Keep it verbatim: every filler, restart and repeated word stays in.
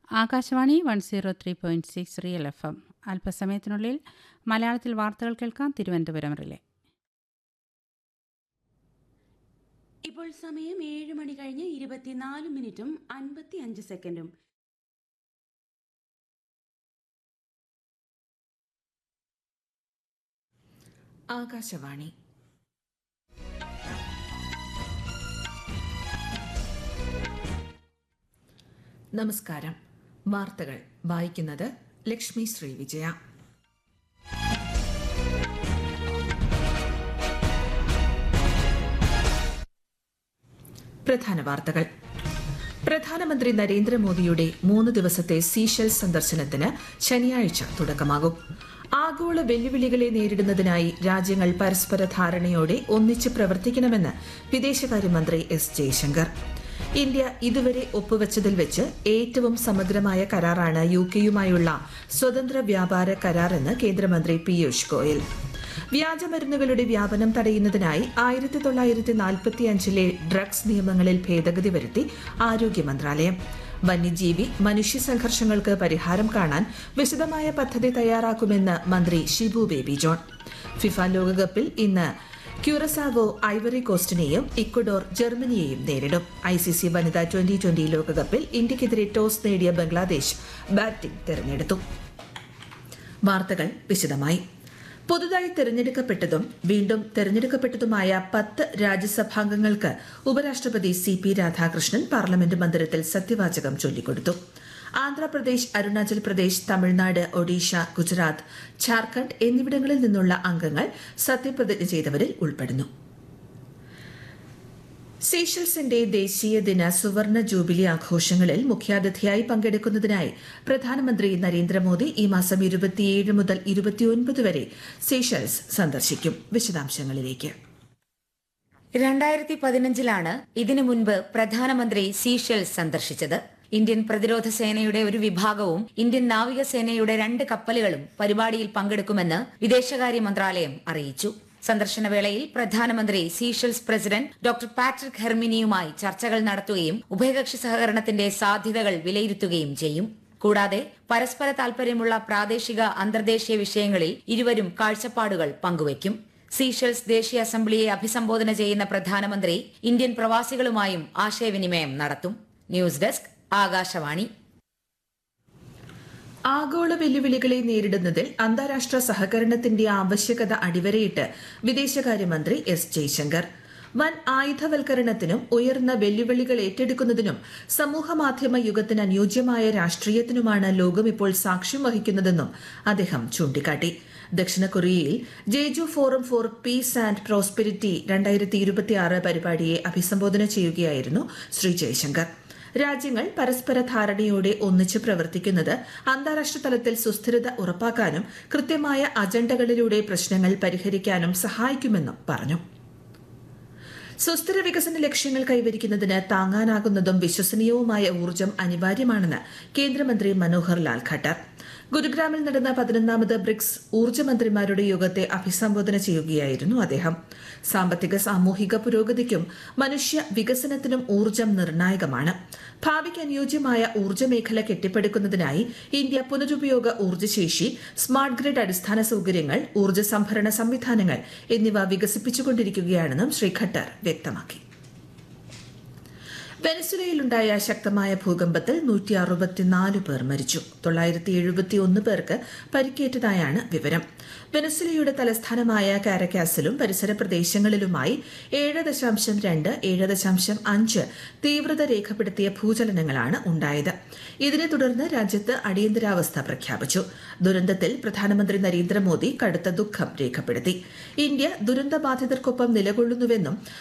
Akashvani one zero three point six real F M. അല്പസമയത്തിനുള്ളിൽ മലയാളത്തിൽ വാർത്തകൾ കേൾക്കാം. തിരുവനന്തപുരം റിലേ. ഇപ്പോൾ സമയം ഏഴ് മണി കഴിഞ്ഞ് ഇരുപത്തിനാല് മിനിറ്റും അൻപത്തി അഞ്ച് സെക്കൻഡും. ആകാശവാണി. നമസ്കാരം. വാർത്തകൾ വായിക്കുന്നത് ലക്ഷ്മി ശ്രീ വിജയ. പ്രധാന വാർത്തകൾ. പ്രധാനമന്ത്രി നരേന്ദ്രമോദിയുടെ മൂന്ന് ദിവസത്തെ സീഷെൽസ് സന്ദർശനത്തിന് ശനിയാഴ്ച തുടക്കമാകും. ആഗോള വെല്ലുവിളികളെ നേരിടുന്നതിനായി രാജ്യങ്ങൾ പരസ്പര ധാരണയോടെ ഒന്നിച്ച് പ്രവർത്തിക്കണമെന്ന് വിദേശകാര്യമന്ത്രി എസ് ജയശങ്കർ. ഇന്ത്യ ഇതുവരെ ഒപ്പുവച്ചതിൽ വെച്ച് ഏറ്റവും സമഗ്രമായ കരാറാണ് യു കെയുമായുള്ള സ്വതന്ത്ര വ്യാപാര കരാറെന്ന് കേന്ദ്രമന്ത്രി പീയൂഷ് ഗോയൽ. വ്യാജമരുന്നുകളുടെ വ്യാപനം തടയുന്നതിനായി ആയിരത്തി തൊള്ളായിരത്തി നാൽപ്പത്തി അഞ്ചിലെ ഡ്രഗ്സ് നിയമങ്ങളിൽ ഭേദഗതി വരുത്തി ആരോഗ്യ മന്ത്രാലയം. വന്യജീവി മനുഷ്യ സംഘർഷങ്ങൾക്ക് പരിഹാരം കാണാൻ വിശദമായ പദ്ധതി തയ്യാറാക്കുമെന്ന് മന്ത്രി ഷിബു ബേബി ജോൺ. ഫിഫ ലോകകപ്പിൽ ഇന്ന് ക്യൂറസാവോ ഐവറി കോസ്റ്റിനെയും ഇക്വഡോർ ജർമ്മനിയെയും നേരിടും. ഐ സി സി വനിതാ ട്വന്റി ട്വന്റി ലോകകപ്പിൽ ഇന്ത്യക്കെതിരെ ടോസ് നേടിയ ബംഗ്ലാദേശ് ബാറ്റിംഗ് തെരഞ്ഞെടുത്തു. വാർത്തകൾ വിശദമായി. പുതുതായി തെരഞ്ഞെടുക്കപ്പെട്ടതും വീണ്ടും തെരഞ്ഞെടുക്കപ്പെട്ടതുമായ പത്ത് രാജ്യസഭാംഗങ്ങൾക്ക് ഉപരാഷ്ട്രപതി സി പി രാധാകൃഷ്ണൻ പാർലമെന്റ് മന്ദിരത്തിൽ സത്യവാചകം ചൊല്ലിക്കൊടുത്തു. ആന്ധ്രാപ്രദേശ്, അരുണാചൽ പ്രദേശ്, തമിഴ്നാട്, ഒഡീഷ, ഗുജറാത്ത്, ഝാർഖണ്ഡ് എന്നിവിടങ്ങളിൽ നിന്നുള്ള അംഗങ്ങൾ സത്യപ്രതിജ്ഞ ചെയ്തവരിൽ ഉൾപ്പെടുന്നു. സീഷെൽസിന്റെ ദേശീയ ദിന സുവർണ ജൂബിലി ആഘോഷങ്ങളിൽ മുഖ്യാതിഥിയായി പങ്കെടുക്കുന്നതിനായി പ്രധാനമന്ത്രി നരേന്ദ്രമോദി ഈ മാസം ഇരുപത്തിയേഴ് മുതൽ ഇരുപത്തിയൊൻപത് വരെ സീഷെൽസ് സന്ദർശിക്കും. വിശദാംശങ്ങളിലേക്ക്. രണ്ടായിരത്തി പതിനഞ്ചിലാണ് ഇതിനു മുൻപ് പ്രധാനമന്ത്രി സീഷെൽസ് സന്ദർശിച്ചത്. ഇന്ത്യൻ പ്രതിരോധ സേനയുടെ ഒരു വിഭാഗവും ഇന്ത്യൻ നാവികസേനയുടെ രണ്ട് കപ്പലുകളും പരിപാടിയിൽ പങ്കെടുക്കുമെന്ന് വിദേശകാര്യ മന്ത്രാലയം അറിയിച്ചു. സന്ദർശനവേളയിൽ പ്രധാനമന്ത്രി സീഷെൽസ് പ്രസിഡന്റ് ഡോക്ടർ പാട്രിക് ഹെർമിനിയുമായി ചർച്ചകൾ നടത്തുകയും ഉഭയകക്ഷി സഹകരണത്തിന്റെ സാധ്യതകൾ വിലയിരുത്തുകയും ചെയ്യും. കൂടാതെ പരസ്പര താൽപര്യമുള്ള പ്രാദേശിക അന്തർദേശീയ വിഷയങ്ങളിൽ ഇരുവരും കാഴ്ചപ്പാടുകൾ പങ്കുവയ്ക്കും. സീഷെൽസ് ദേശീയ അസംബ്ലിയെ അഭിസംബോധന ചെയ്യുന്ന പ്രധാനമന്ത്രി ഇന്ത്യൻ പ്രവാസികളുമായും ആശയവിനിമയം നടത്തും. News desk, Akashvani. ആഗോള വെല്ലുവിളികളെ നേരിടുന്നതിൽ അന്താരാഷ്ട്ര സഹകരണത്തിന്റെ ആവശ്യകത അടിവരയിട്ട് വിദേശകാര്യമന്ത്രി എസ് ജയശങ്കർ. വൻ ആയുധവൽക്കരണത്തിനും ഉയർന്ന വെല്ലുവിളികൾ ഏറ്റെടുക്കുന്നതിനും സമൂഹമാധ്യമ യുഗത്തിന് അനുയോജ്യമായ രാഷ്ട്രീയത്തിനുമാണ് ലോകം ഇപ്പോൾ സാക്ഷ്യം വഹിക്കുന്നതെന്നും അദ്ദേഹം ചൂണ്ടിക്കാട്ടി. ദക്ഷിണ കൊറിയയിൽ ജേജു forum four piece and prosperity രണ്ടായിരത്തി ഇരുപത്തിയാറ് പരിപാടിയെ അഭിസംബോധന ചെയ്യുകയായിരുന്നു ശ്രീ ജയശങ്കർ. രാജ്യങ്ങൾ പരസ്പര ധാരണയോടെ ഒന്നിച്ച് പ്രവർത്തിക്കുന്നത് അന്താരാഷ്ട്ര തലത്തിൽ സുസ്ഥിരത ഉറപ്പാക്കാനും കൃത്യമായ അജണ്ടകളിലൂടെ പ്രശ്നങ്ങൾ പരിഹരിക്കാനും സഹായിക്കുമെന്നും പറഞ്ഞു. സുസ്ഥിര വികസന ലക്ഷ്യങ്ങൾ കൈവരിക്കുന്നതിന് താങ്ങാനാകുന്നതും വിശ്വസനീയവുമായ ഊർജ്ജം അനിവാര്യമാണെന്ന് കേന്ദ്രമന്ത്രി മനോഹർ ലാൽ ഖട്ടർ. ഗുരുഗ്രാമിൽ നടന്ന പതിനൊന്നാമത് ബ്രിക്സ് ഊർജ്ജമന്ത്രിമാരുടെ യോഗത്തെ അഭിസംബോധന ചെയ്യുകയായിരുന്നു അദ്ദേഹം. സാമ്പത്തിക സാമൂഹിക പുരോഗതിക്കും മനുഷ്യ വികസനത്തിനും ഊർജ്ജം നിർണായകമാണ്. ഭാവിക്ക് അനുയോജ്യമായ ഊർജ്ജ മേഖല കെട്ടിപ്പടുക്കുന്നതിനായി ഇന്ത്യ പുനരുപയോഗ ഊർജ്ജശേഷി, സ്മാർട്ട് ഗ്രിഡ് അടിസ്ഥാന സൌകര്യങ്ങൾ, ഊർജ്ജ സംഭരണ സംവിധാനങ്ങൾ എന്നിവ വികസിപ്പിച്ചുകൊണ്ടിരിക്കുകയാണെന്നും ശ്രീ ഖട്ടർ വ്യക്തമാക്കി. വെനസ്വേലയിലുണ്ടായ ശക്തമായ ഭൂകമ്പത്തിൽ നൂറ്റി അറുപത്തിനാല് പേർ മരിച്ചു. തൊള്ളായിരത്തി എഴുപത്തിയൊന്ന് പേർക്ക് പരിക്കേറ്റതായാണ് വിവരം. വെനസ്വേലയുടെ തലസ്ഥാനമായ കാരക്കാസിലും പരിസര പ്രദേശങ്ങളിലുമായി ഏഴ് ദശാംശം രണ്ട് ഏഴ് ദശാംശം അഞ്ച് തീവ്രത രേഖപ്പെടുത്തിയ ഭൂചലനങ്ങളാണ് ഉണ്ടായത്. ഇതിനെ തുടർന്ന് രാജ്യത്ത് അടിയന്തരാവസ്ഥ പ്രഖ്യാപിച്ചു. ദുരന്തത്തിൽ പ്രധാനമന്ത്രി നരേന്ദ്രമോദി കടുത്ത ദുഃഖം രേഖപ്പെടുത്തി. ഇന്ത്യ ദുരന്തബാധിതർക്കൊപ്പം നിലകൊള്ളുന്നുവെന്നും